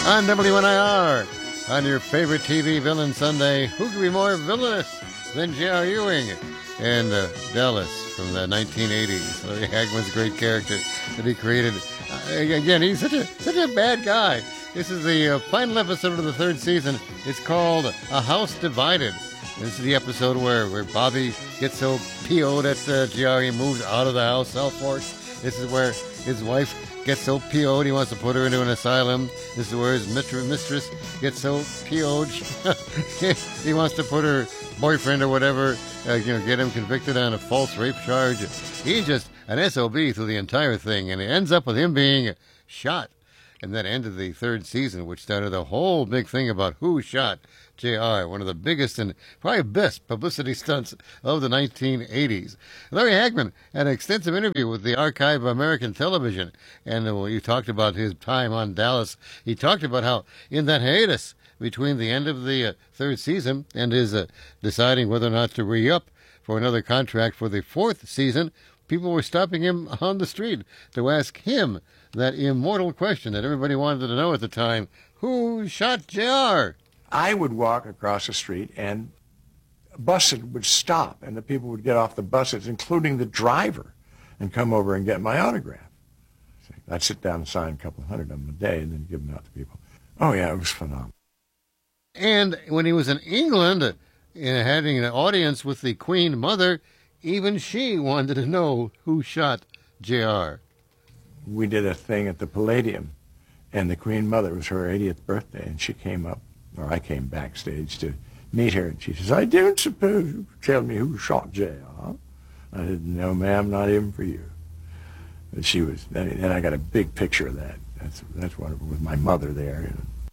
on WNIR. On your favorite TV villain Sunday, who could be more villainous than J.R. Ewing and Dallas from the 1980s? Larry Hagman's a great character that he created. Again, he's such a bad guy. This is the final episode of the third season. It's called A House Divided. This is the episode where Bobby gets so PO'd at J.R. he moves out of the house, South Fork. This is where his wife gets so PO'd he wants to put her into an asylum. This is where his mistress gets so PO'd he wants to put her boyfriend or whatever, get him convicted on a false rape charge. He's just an SOB through the entire thing, and it ends up with him being shot. And that ended the third season, which started a whole big thing about who shot J.R., one of the biggest and probably best publicity stunts of the 1980s. Larry Hagman had an extensive interview with the Archive of American Television, and you talked about his time on Dallas. He talked about how in that hiatus between the end of the third season and his deciding whether or not to re-up for another contract for the fourth season, people were stopping him on the street to ask him that immortal question that everybody wanted to know at the time: who shot J.R.? I would walk across the street and buses would stop and the people would get off the buses, including the driver, and come over and get my autograph. I'd sit down and sign a couple hundred of them a day and then give them out to people. Oh, yeah, it was phenomenal. And when he was in England, having an audience with the Queen Mother, even she wanted to know who shot J.R. We did a thing at the Palladium, and the Queen Mother, it was her 80th birthday, and she came up, or I came backstage to meet her, and she says, "I don't suppose you could tell me who shot J.R.?" I said, "No, ma'am, not even for you." But she was, and I got a big picture of that. That's what, with my mother there.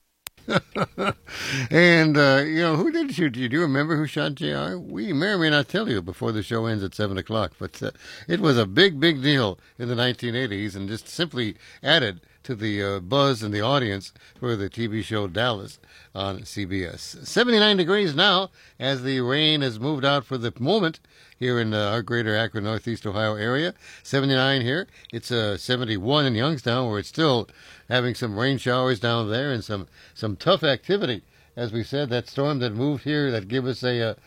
And, who did shoot? Do you remember who shot J.R.? We may or may not tell you before the show ends at 7 o'clock, but it was a big, big deal in the 1980s and just simply added to the buzz in the audience for the TV show Dallas on CBS. 79 degrees now as the rain has moved out for the moment here in our greater Akron, Northeast Ohio area. 79 here. It's 71 in Youngstown, where it's still having some rain showers down there and some tough activity. As we said, that storm that moved here that gave us a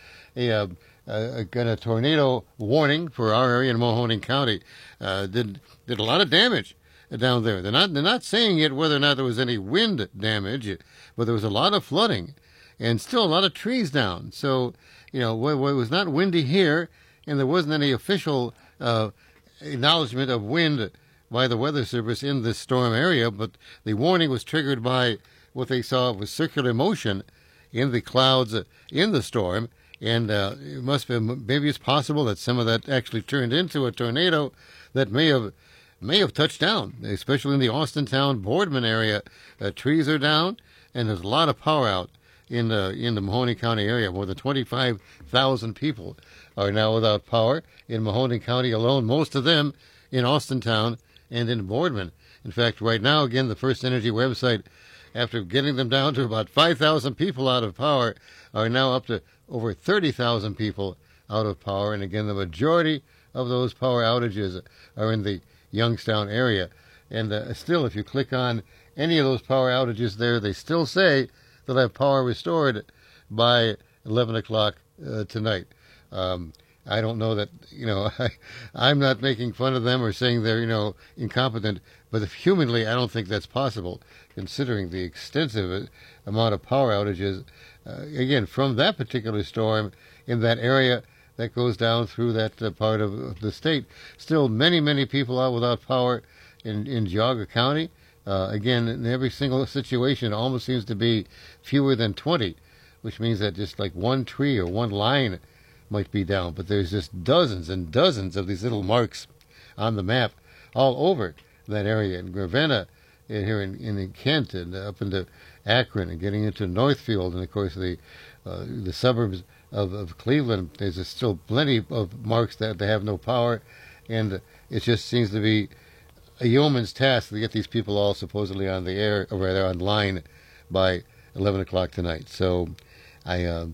kind of tornado warning for our area in Mahoning County did a lot of damage down there. They're not saying yet whether or not there was any wind damage, but there was a lot of flooding and still a lot of trees down. So, it was not windy here, and there wasn't any official acknowledgement of wind by the Weather Service in this storm area, but the warning was triggered by what they saw was circular motion in the clouds in the storm, and it must be, maybe it's possible that some of that actually turned into a tornado that may have touched down, especially in the Austintown Boardman area. Trees are down, and there's a lot of power out in the Mahoning County area. More than 25,000 people are now without power in Mahoning County alone, most of them in Austintown and in Boardman. In fact, right now, again, the First Energy website, after getting them down to about 5,000 people out of power, are now up to over 30,000 people out of power. And again, the majority of those power outages are in the Youngstown area. And still, if you click on any of those power outages there, they still say they'll have power restored by 11 o'clock tonight. I don't know that, I'm not making fun of them or saying they're, incompetent, but humanly, I don't think that's possible, considering the extensive amount of power outages, again, from that particular storm in that area that goes down through that part of the state. Still, many, many people out without power in Geauga County. Again, in every single situation, it almost seems to be fewer than 20, which means that just like one tree or one line might be down, but there's just dozens and dozens of these little marks on the map all over that area. In Ravenna, here in Kent, and up into Akron, and getting into Northfield, and of course the suburbs of Cleveland, there's still plenty of marks that they have no power, and it just seems to be a yeoman's task to get these people all supposedly on the air, or rather online, by 11 o'clock tonight. So I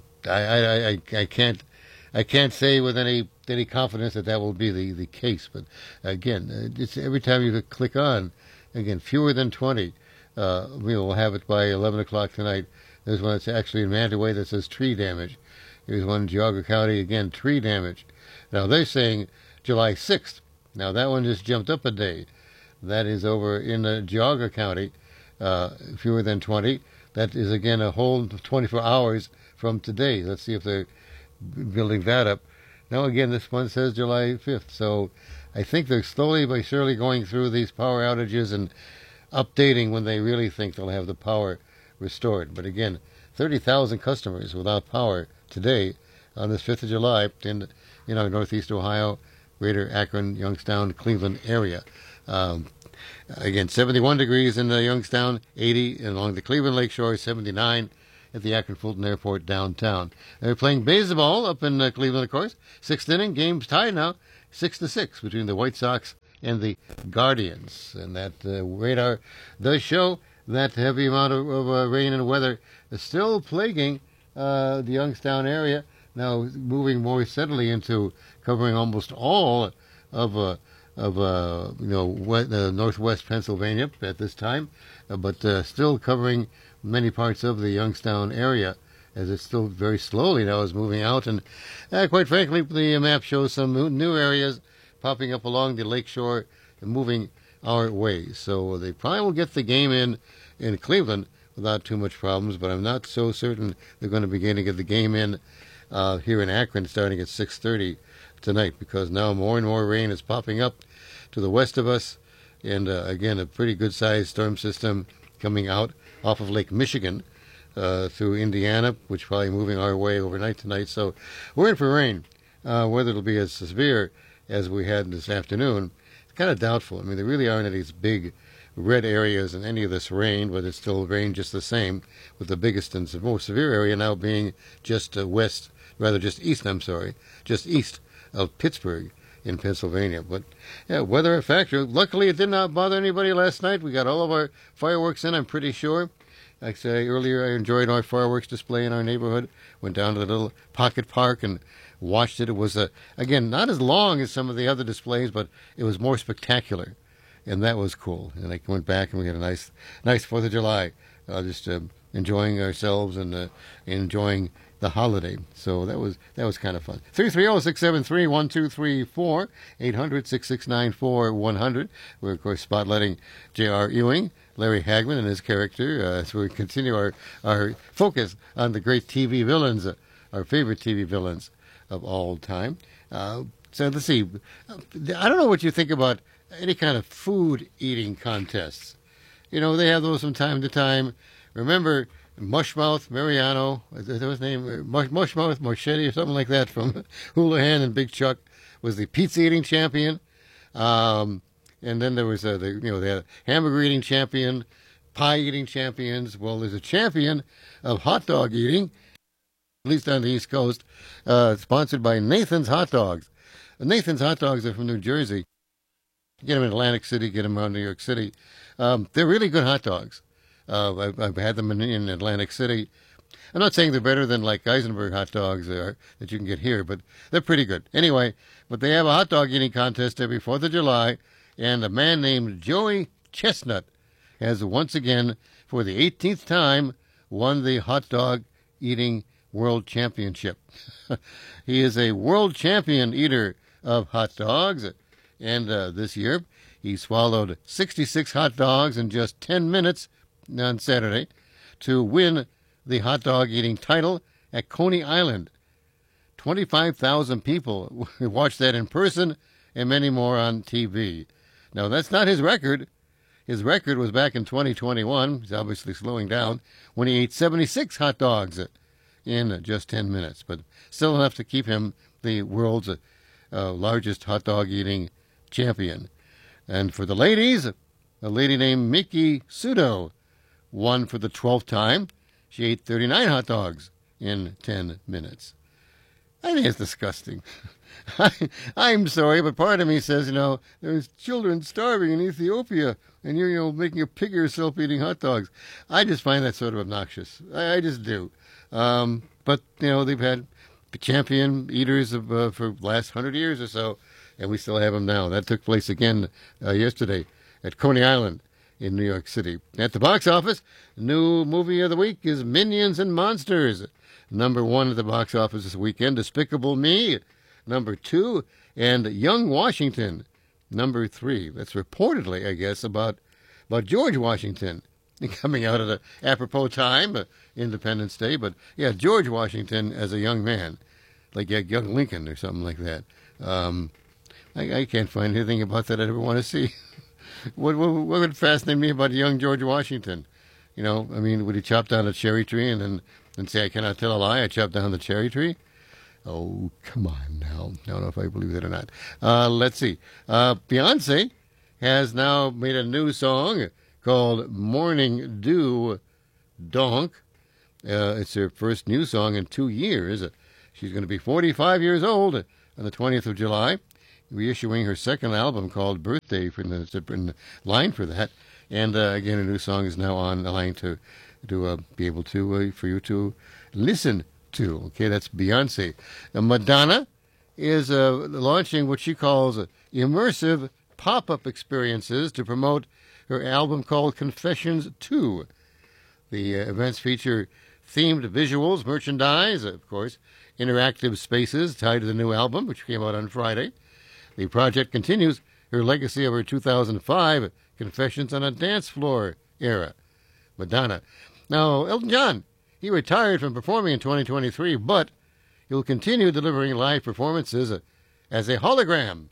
can't say with any confidence that will be the case. But again, it's every time you click on, again, fewer than 20 We'll have it by 11 o'clock tonight. There's one that's actually in Mantua that says tree damage. Here's one in Geauga County, again, tree damage. Now, they're saying July 6th. Now, that one just jumped up a day. That is over in Geauga County, fewer than 20. That is, again, a whole 24 hours from today. Let's see if they're building that up. Now, again, this one says July 5th. So I think they're slowly but surely going through these power outages and updating when they really think they'll have the power restored. But again, 30,000 customers without power today on this 5th of July in Northeast Ohio, Greater Akron, Youngstown, Cleveland area. Again, 71 degrees in Youngstown, 80 along the Cleveland Lakeshore, 79 at the Akron Fulton Airport downtown. They're playing baseball up in Cleveland, of course. Sixth inning, game's tied now, 6-6 between the White Sox and the Guardians. And that radar does show that heavy amount of rain and weather is still plaguing the Youngstown area, now moving more steadily into covering almost all of northwest Pennsylvania at this time, but still covering many parts of the Youngstown area, as it's still very slowly now is moving out. And quite frankly, the map shows some new areas popping up along the lakeshore and moving our way. So they probably will get the game in Cleveland without too much problems, but I'm not so certain they're going to begin to get the game in here in Akron starting at 6:30 tonight, because now more and more rain is popping up to the west of us, and again, a pretty good-sized storm system coming out off of Lake Michigan through Indiana, which probably moving our way overnight tonight. So we're in for rain. Whether it'll be as severe as we had this afternoon, it's kind of doubtful. I mean, there really aren't any these big red areas in any of this rain, but it's still rain just the same, with the biggest and most severe area now being just east of Pittsburgh in Pennsylvania. But yeah, weather a factor. Luckily, it did not bother anybody last night. We got all of our fireworks in, I'm pretty sure. Like I said earlier, I enjoyed our fireworks display in our neighborhood. Went down to the little pocket park and watched it. It was, again, not as long as some of the other displays, but it was more spectacular. And that was cool. And I went back and we had a nice 4th of July, just enjoying ourselves and enjoying the holiday. So that was kind of fun. 330-673-1234, 800-6694-100. We're, of course, spotlighting J.R. Ewing, Larry Hagman, and his character. As we continue our focus on the great TV villains, our favorite TV villains of all time. So let's see. I don't know what you think about any kind of food eating contests. You know, they have those from time to time. Remember Mushmouth Mariano, was that his name? Mushmouth Marchetti or something like that from Houlihan and Big Chuck was the pizza eating champion. And then there was they had hamburger eating champion, pie eating champions. Well, there's a champion of hot dog eating, at least on the East Coast, sponsored by Nathan's Hot Dogs. Nathan's Hot Dogs are from New Jersey. Get them in Atlantic City, get them around New York City. They're really good hot dogs. I've had them in Atlantic City. I'm not saying they're better than like Eisenberg hot dogs that you can get here, but they're pretty good. Anyway, but they have a hot dog eating contest every 4th of July, and a man named Joey Chestnut has once again, for the 18th time, won the hot dog eating world championship. He is a world champion eater of hot dogs. And this year, he swallowed 66 hot dogs in just 10 minutes on Saturday to win the hot dog eating title at Coney Island. 25,000 people watched that in person and many more on TV. Now, that's not his record. His record was back in 2021. He's obviously slowing down when he ate 76 hot dogs in just 10 minutes, but still enough to keep him the world's largest hot dog eating champion. And for the ladies, a lady named Miki Sudo won for the 12th time. She ate 39 hot dogs in 10 minutes. I think it's disgusting. I'm sorry, but part of me says, there's children starving in Ethiopia, and you're, making a pig of yourself eating hot dogs. I just find that sort of obnoxious. I just do. But, they've had champion eaters for the last 100 years or so, and we still have them now. That took place again yesterday at Coney Island in New York City. At the box office, new movie of the week is Minions and Monsters. Number 1 at the box office this weekend, Despicable Me. Number 2, and Young Washington. Number 3. That's reportedly, I guess, about George Washington coming out at an apropos time, Independence Day. But yeah, George Washington as a young man, like young Lincoln or something like that. I can't find anything about that I'd ever want to see. What would fascinate me about young George Washington? You know, I mean, would he chop down a cherry tree and say, "I cannot tell a lie, I chopped down the cherry tree"? Oh, come on now. I don't know if I believe that or not. Let's see. Beyonce has now made a new song called Morning Dew Donk. It's her first new song in 2 years. She's going to be 45 years old on the 20th of July, reissuing her second album called Birthday for the line for that. And again, a new song is now on the line to be able to for you to listen to. Okay, that's Beyonce. Madonna is launching what she calls immersive pop-up experiences to promote her album called Confessions 2. The events feature themed visuals, merchandise, of course, interactive spaces tied to the new album, which came out on Friday. The project continues her legacy of her 2005 Confessions on a Dance Floor era. Madonna. Now, Elton John, he retired from performing in 2023, but he'll continue delivering live performances as a hologram.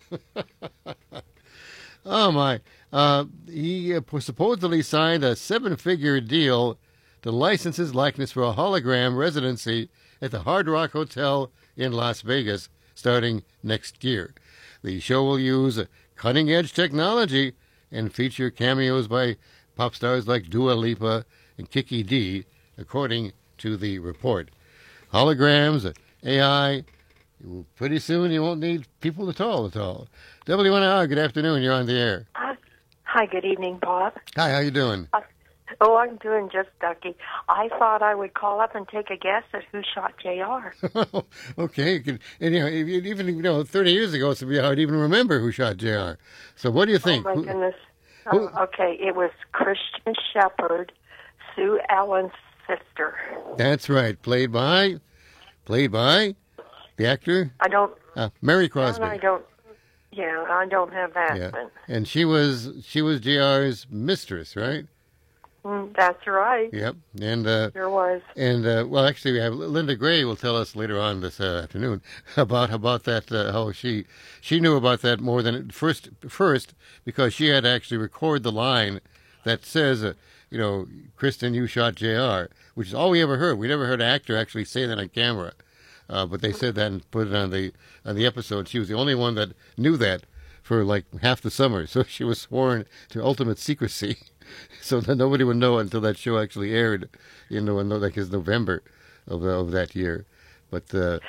Oh, my. He supposedly signed a 7-figure deal to license his likeness for a hologram residency at the Hard Rock Hotel in Las Vegas starting next year. The show will use cutting-edge technology and feature cameos by pop stars like Dua Lipa and Kiki D, according to the report. Holograms, AI, pretty soon you won't need people at all. WNR, good afternoon, you're on the air. Hi, good evening, Bob. Hi, how you doing? I'm doing just ducky. I thought I would call up and take a guess at who shot JR. Okay, and even 30 years ago, it's be hard to even remember who shot JR. So what do you think? Oh, my goodness. Okay, it was Christian Shepherd, Sue Ellen's sister. That's right, played by the actor? I don't... Mary Crosby. I don't have that. Yeah. But, and she was JR's mistress, right? That's right. Yep. And there was. And well, actually, we have Linda Gray will tell us later on this afternoon about that. How she knew about that more than first because she had to actually record the line that says, Kristen, you shot JR, which is all we ever heard. We never heard an actor actually say that on camera, but they said that and put it on the episode. She was the only one that knew that for like half the summer, so she was sworn to ultimate secrecy. So that nobody would know until that show actually aired, in November of that year. But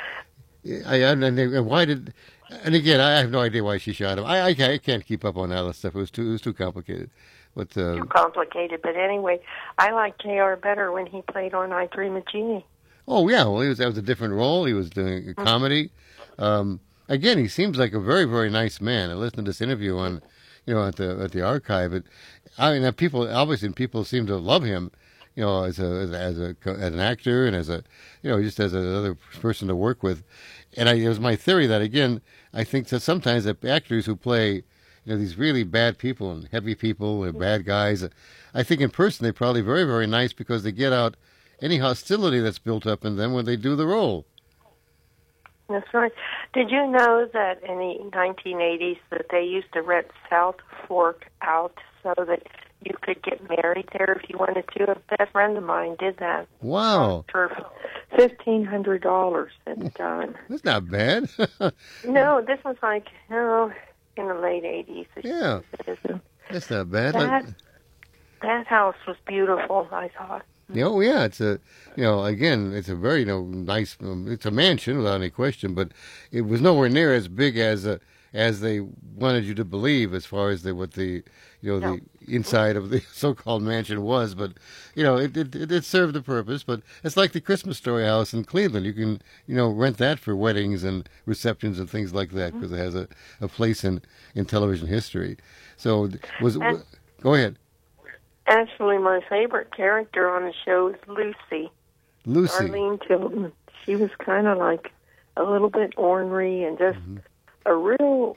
why did? And again, I have no idea why she shot him. I can't keep up on all that stuff. It was too complicated. But too complicated. But anyway, I like JR better when he played on I Dream of Jeannie. Oh yeah, well that was a different role. He was doing a comedy. Again, he seems like a very, very nice man. I listened to this interview on, at the archive. People seem to love him, as an actor and as just as another person to work with. And it was my theory that again, I think that sometimes the actors who play, these really bad people and heavy people or bad guys, I think in person they're probably very, very nice because they get out any hostility that's built up in them when they do the role. That's right. Did you know that in the 1980s that they used to rent South Fork out so that you could get married there if you wanted to? A best friend of mine did that. Wow. For $1,500 and done. That's not bad. No, this was like, in the late 80s. Yeah. That's not bad. That house was beautiful, I thought. Oh yeah, it's again, it's a very nice. It's a mansion without any question, but it was nowhere near as big as they wanted you to believe, as far as the inside of the so-called mansion was. But it served the purpose. But it's like the Christmas Story house in Cleveland. You can rent that for weddings and receptions and things like that because it has a place in television history. So go ahead. Actually, my favorite character on the show is Lucy. Lucy. Arlene Tilton. She was kind of like a little bit ornery and just a real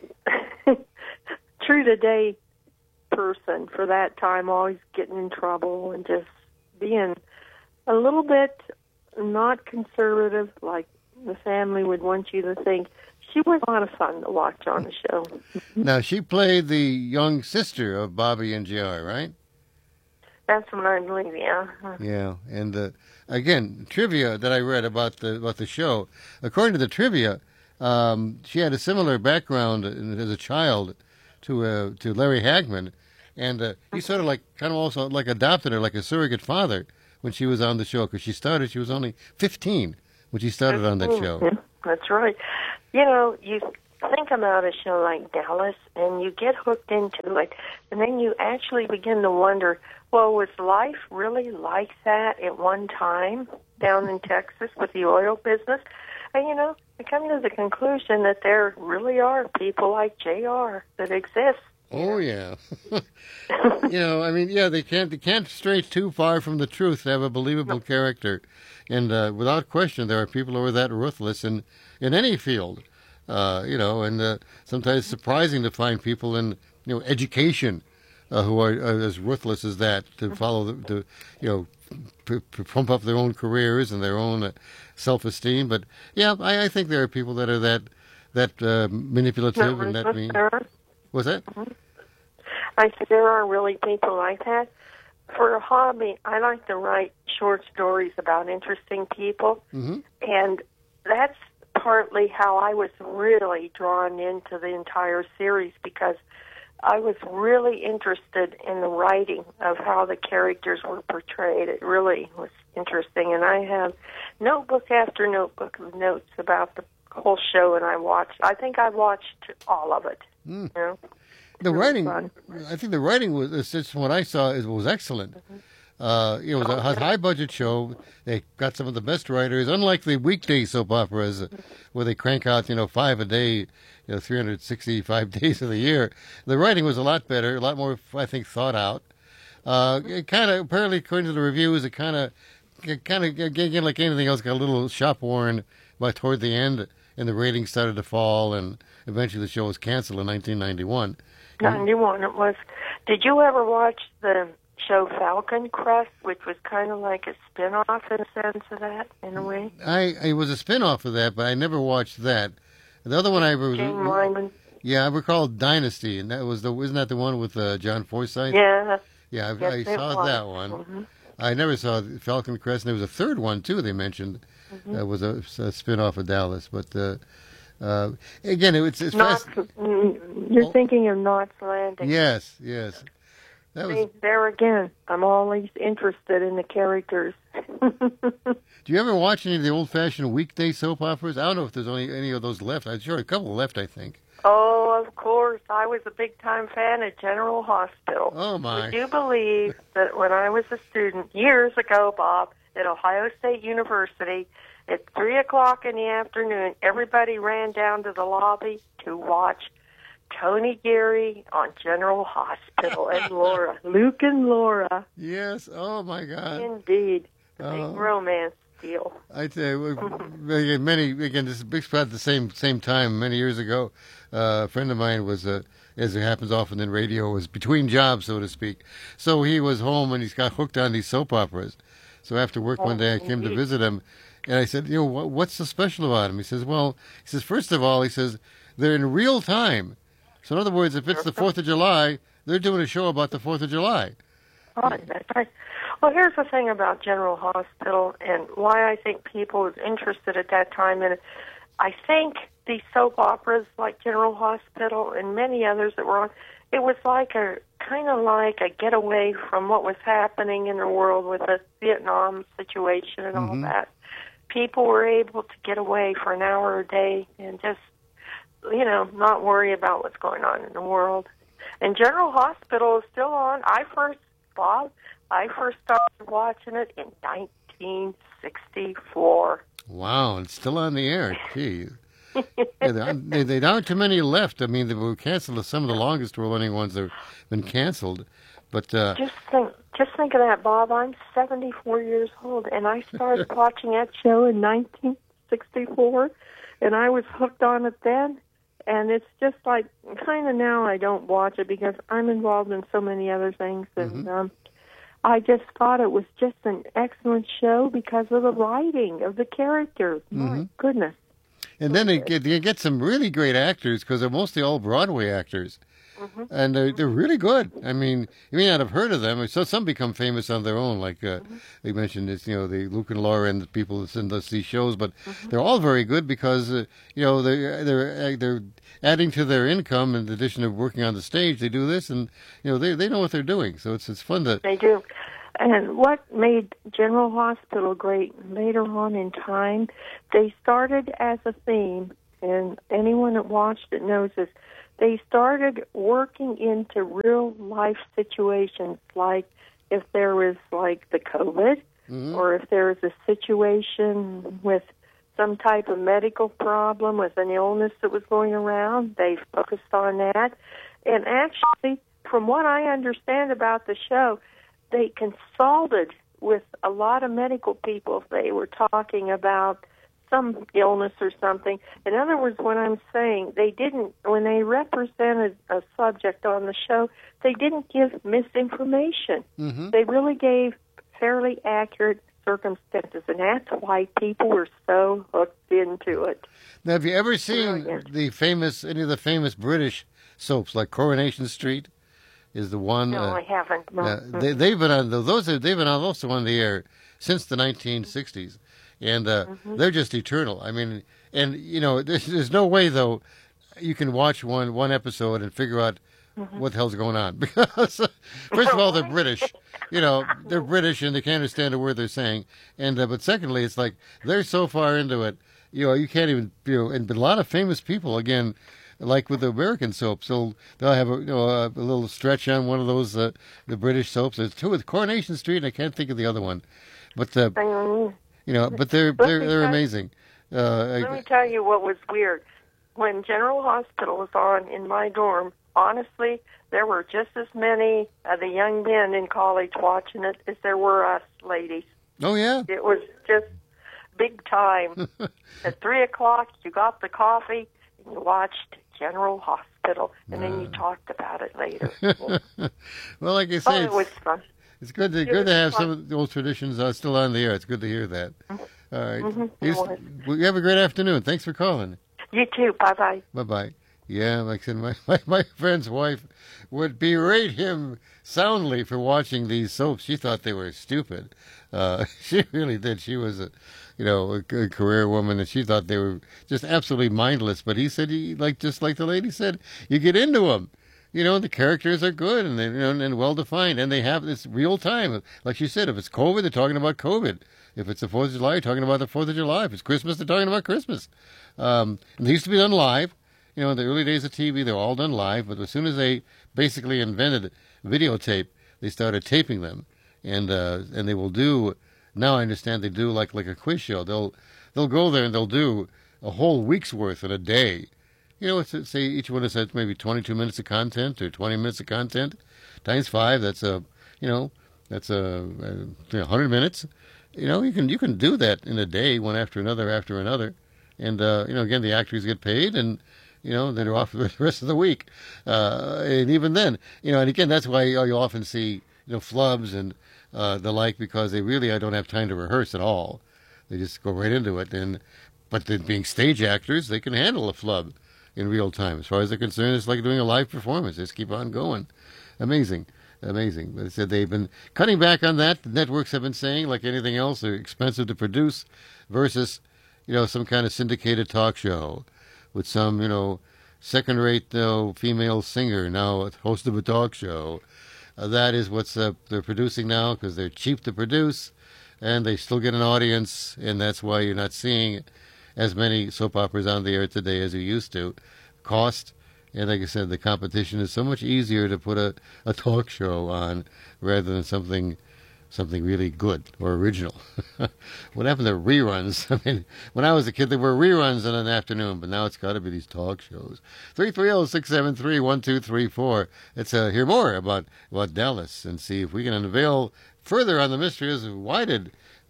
true-to-day person for that time, always getting in trouble and just being a little bit not conservative like the family would want you to think. She was a lot of fun to watch on the show. Now, she played the young sister of Bobby and JR, right? That's what I believe, yeah. Yeah, and again, trivia that I read about the show. According to the trivia, she had a similar background as a child to Larry Hagman, and he sort of kind of also adopted her like a surrogate father when she was on the show, because she was only 15 when she started on that show. Yeah, that's right. You know, you think about a show like Dallas, and you get hooked into it, and then you actually begin to wonder, well, was life really like that at one time down in Texas with the oil business? And, you know, I come to the conclusion that there really are people like JR that exist. Oh, yeah. You know, I mean, yeah, they can't stray too far from the truth to have a believable character. And without question, there are people who are that ruthless in any field. You know, and sometimes surprising to find people in, you know, education who are as ruthless as that, to follow to you know, pump up their own careers and their own self-esteem. But yeah, I think there are people that are that manipulative and that mean. What's that? I said there are really people like that. For a hobby, I like to write short stories about interesting people, and that's partly how I was really drawn into the entire series, because I was really interested in the writing of how the characters were portrayed. It really was interesting, and I have notebook after notebook of notes about the whole show, and I think I watched all of it. You know? The writing, I think the writing was, just from what I saw, was excellent. You know, it was a high budget show. They got some of the best writers, unlike the weekday soap operas where they crank out, you know, 5 a day, you know, 365 days of the year. The writing was a lot better, a lot more, I think, thought out. It kind of, apparently, according to the reviews, it kind of, again, like anything else, got a little shop worn by toward the end, and the ratings started to fall, and eventually the show was canceled in 1991. 91 it was. Did you ever watch the show Falcon Crest, which was kind of like a spin-off in a sense of that, in a way? It was a spin-off of that, but I never watched that. The other one I ever... Jane Wyman. Yeah, I recall Dynasty, and that was isn't that the one with John Forsythe? Yeah. Yeah, yes, I saw that one. I never saw Falcon Crest, and there was a third one, too, they mentioned. That was a spin-off of Dallas, but... again, it's fast. You're thinking of Knots Landing. Yes. That was... There again, I'm always interested in the characters. Do you ever watch any of the old-fashioned weekday soap operas? I don't know if there's any of those left. I'm sure a couple left, I think. Oh, of course. I was a big-time fan of General Hospital. Oh, my. Would you believe that when I was a student, years ago, Bob, at Ohio State University, at 3 o'clock in the afternoon, everybody ran down to the lobby to watch Tony Geary on General Hospital and Laura. Luke and Laura. Yes. Oh, my God. Indeed. Big romance deal. I tell you, again, this is big spot at the same time. Many years ago, a friend of mine was, as it happens often in radio, was between jobs, so to speak. So he was home and he's got hooked on these soap operas. So after work one day, I came to visit him. And I said, you know, what's so special about him? He says, first of all, they're in real time. So in other words, if it's the 4th of July, they're doing a show about the 4th of July. Right, that's right. Well, here's the thing about General Hospital and why I think people was interested at that time. And I think these soap operas like General Hospital and many others that were on, it was like kind of like a getaway from what was happening in the world with the Vietnam situation and all that. People were able to get away for an hour a day and just, you know, not worry about what's going on in the world. And General Hospital is still on. I first started watching it in 1964. Wow, it's still on the air. Gee. There aren't too many left. I mean, they were canceled. Some of the longest running ones have been canceled. But just think of that, Bob. I'm 74 years old, and I started watching that show in 1964, and I was hooked on it then. And it's just like, kind of now I don't watch it because I'm involved in so many other things, and I just thought it was just an excellent show because of the writing of the characters. My goodness. And then you get some really great actors because they're mostly all Broadway actors. And they're really good. I mean, you may not have heard of them. So some become famous on their own, like they mentioned, it's the Luke and Laura and the people that send us these shows. But they're all very good because they're adding to their income in addition to working on the stage. They do this, and they know what they're doing. So it's fun to. They do. And what made General Hospital great later on in time, they started as a theme, and anyone that watched it knows this. They started working into real life situations, like if there was like the COVID, or if there was a situation with some type of medical problem with an illness that was going around. They focused on that. And actually, from what I understand about the show, they consulted with a lot of medical people if they were talking about some illness or something. In other words, what I'm saying, they didn't, when they represented a subject on the show, they didn't give misinformation. They really gave fairly accurate circumstances, and that's why people were so hooked into it. Now, have you ever seen any of the famous British soaps, like Coronation Street? Is the one? No, I haven't. No. They've been on they've been also on the air since the 1960s. And they're just eternal. I mean, and there's no way though you can watch one episode and figure out what the hell's going on because first of all they're British, they're British and they can't understand a word they're saying, and but secondly it's like they're so far into it, you can't even and a lot of famous people again. Like with the American soaps, they'll have a little stretch on one of those the British soaps. There's two with Coronation Street, and I can't think of the other one, but but they're amazing. Let me tell you what was weird. When General Hospital was on in my dorm, honestly, there were just as many of the young men in college watching it as there were us ladies. Oh yeah, it was just big time. At 3:00, you got the coffee and you watched General Hospital, and then you talked about it later. Well, like I say, it was fun. It's good to have some of the old traditions still on the air. It's good to hear that. All right. You have a great afternoon. Thanks for calling. You too. Bye-bye. Bye-bye. Yeah, like I said, my friend's wife would berate him soundly for watching these soaps. She thought they were stupid. She really did. She was a career woman, and she thought they were just absolutely mindless. But he said, just like the lady said, you get into them. The characters are good and and well defined, and they have this real time. Like she said, if it's COVID, they're talking about COVID. If it's the 4th of July, they're talking about the 4th of July. If it's Christmas, they're talking about Christmas. And they used to be done live. In the early days of TV, they're all done live. But as soon as they basically invented videotape, they started taping them, and they will do. Now I understand they do like a quiz show. They'll go there and they'll do a whole week's worth in a day. Say each one has maybe 22 minutes of content or 20 minutes of content, times 5. That's 100 minutes. You can do that in a day, one after another, and again the actors get paid, and then they're off for the rest of the week, and even then, and again that's why you often see flubs and the like, because they really don't have time to rehearse at all. They just go right into it, but being stage actors, they can handle a flub in real time. As far as they're concerned, it's like doing a live performance. They just keep on going. Amazing. But they said they've been cutting back on that. The networks have been saying, like anything else, they're expensive to produce versus, some kind of syndicated talk show with some, second-rate, female singer now host of a talk show. That is what they're producing now because they're cheap to produce and they still get an audience, and that's why you're not seeing as many soap operas on the air today as you used to. Cost, and like I said, the competition is so much easier to put a talk show on rather than something something really good or original. What happened to reruns? I mean, when I was a kid, there were reruns in an afternoon, but now it's got to be these talk shows. 330-673-1234. Let's hear more about Dallas and see if we can unveil further on the mystery as to why did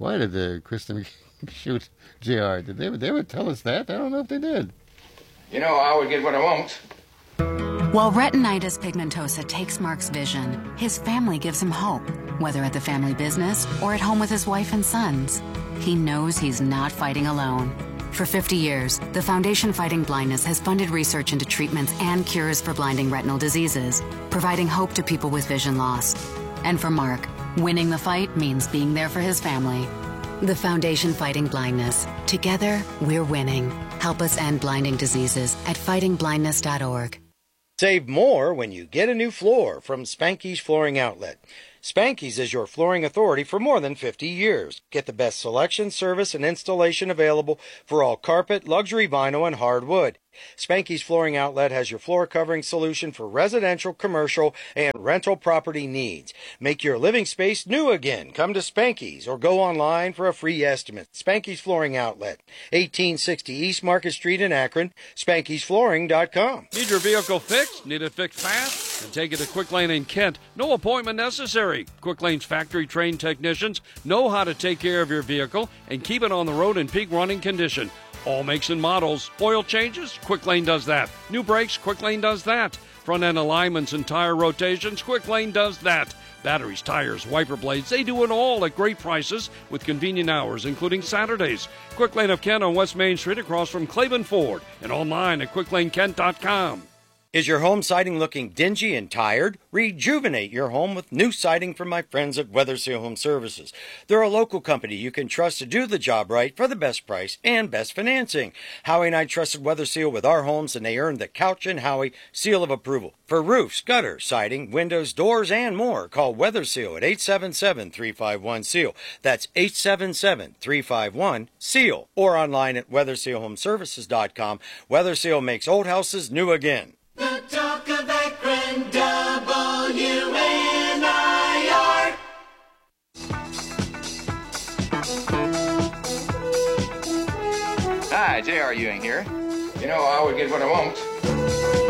Kristen shoot JR? Did they ever tell us that? I don't know if they did. You know, I would get what I want. While retinitis pigmentosa takes Mark's vision, his family gives him hope, whether at the family business or at home with his wife and sons. He knows he's not fighting alone. For 50 years, the Foundation Fighting Blindness has funded research into treatments and cures for blinding retinal diseases, providing hope to people with vision loss. And for Mark, winning the fight means being there for his family. The Foundation Fighting Blindness. Together, we're winning. Help us end blinding diseases at fightingblindness.org. Save more when you get a new floor from Spanky's Flooring Outlet. Spanky's is your flooring authority for more than 50 years. Get the best selection, service, and installation available for all carpet, luxury vinyl, and hardwood. Spanky's Flooring Outlet has your floor covering solution for residential, commercial, and rental property needs. Make your living space new again. Come to Spanky's or go online for a free estimate. Spanky's Flooring Outlet, 1860 East Market Street in Akron, Spanky'sFlooring.com. Need your vehicle fixed? Need it fixed fast? Then take it to Quick Lane in Kent. No appointment necessary. Quick Lane's factory-trained technicians know how to take care of your vehicle and keep it on the road in peak running condition. All makes and models. Oil changes? Quick Lane does that. New brakes? Quick Lane does that. Front end alignments and tire rotations? Quick Lane does that. Batteries, tires, wiper blades, they do it all at great prices with convenient hours, including Saturdays. Quick Lane of Kent on West Main Street across from Claiborne Ford and online at QuickLaneKent.com. Is your home siding looking dingy and tired? Rejuvenate your home with new siding from my friends at Weather Seal Home Services. They're a local company you can trust to do the job right for the best price and best financing. Howie and I trusted Weather Seal with our homes, and they earned the Couch and Howie seal of approval. For roofs, gutter, siding, windows, doors, and more, call Weather Seal at 877-351-SEAL. That's 877-351-SEAL. Or online at WeatherSealHomeservices.com. Weather Seal makes old houses new again. The talk of Akron, WNIR. Hi, J.R. Ewing here. You know, I would get what I want.